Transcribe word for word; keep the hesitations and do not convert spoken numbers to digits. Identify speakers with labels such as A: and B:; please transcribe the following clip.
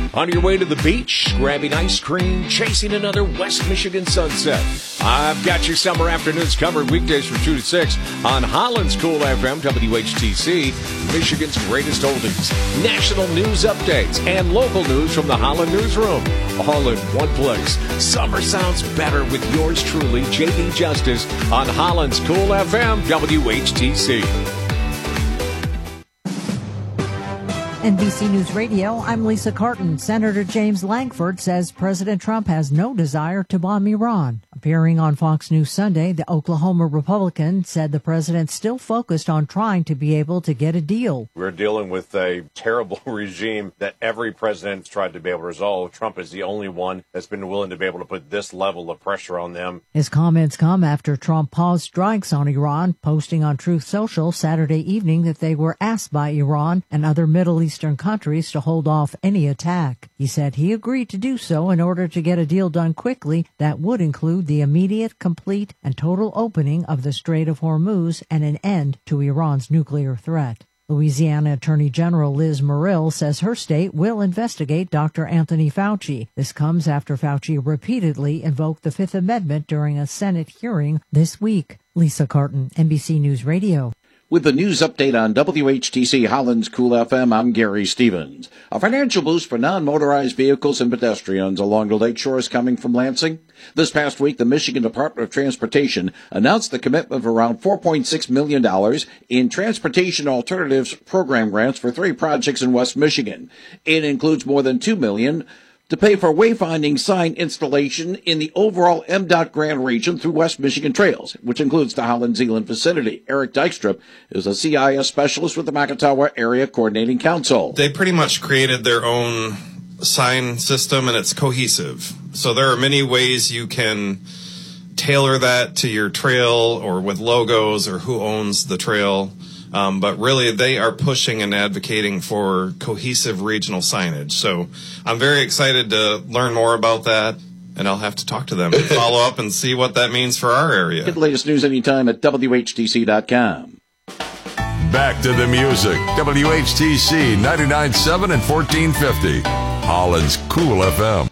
A: On your way to the beach, grabbing ice cream, chasing another West Michigan sunset. I've got your summer afternoons covered weekdays from two to six on Holland's Cool F M, W H T C, Michigan's greatest oldies, national news updates, and local news from the Holland Newsroom. All in one place. Summer sounds better with yours truly, J D Justice, on Holland's Cool F M, W H T C.
B: N B C News Radio, I'm Lisa Carton. Senator James Lankford says President Trump has no desire to bomb Iran. Appearing on Fox News Sunday, the Oklahoma Republican said the president's still focused on trying to be able to get a deal.
C: We're dealing with a terrible regime that every president's tried to be able to resolve. Trump is the only one that's been willing to be able to put this level of pressure on them.
B: His comments come after Trump paused strikes on Iran, posting on Truth Social Saturday evening that they were asked by Iran and other Middle Eastern countries to hold off any attack. He said he agreed to do so in order to get a deal done quickly that would include the immediate, complete, and total opening of the Strait of Hormuz and an end to Iran's nuclear threat. Louisiana Attorney General Liz Muriel says her state will investigate Doctor Anthony Fauci. This comes after Fauci repeatedly invoked the Fifth Amendment during a Senate hearing this week. Lisa Carton, N B C News Radio.
D: With the news update on W H T C Holland's Cool F M, I'm Gary Stevens. A financial boost for non-motorized vehicles and pedestrians along the lakeshore is coming from Lansing. This past week, the Michigan Department of Transportation announced the commitment of around four point six million dollars in Transportation Alternatives Program grants for three projects in West Michigan. It includes more than two million dollars to pay for wayfinding sign installation in the overall M DOT grant region through West Michigan Trails, which includes the Holland-Zeeland vicinity. Eric Dykstra is a C I S specialist with the Macatawa Area Coordinating Council.
E: They pretty much created their own sign system, and it's cohesive. So there are many ways you can tailor that to your trail or with logos or who owns the trail. Um, but really, they are pushing and advocating for cohesive regional signage. So I'm very excited to learn more about that, and I'll have to talk to them and follow up and see what that means for our area.
D: Get the latest news anytime at W H T C dot com.
F: Back to the music. W H T C ninety-nine point seven and fourteen fifty. Holland's Cool F M.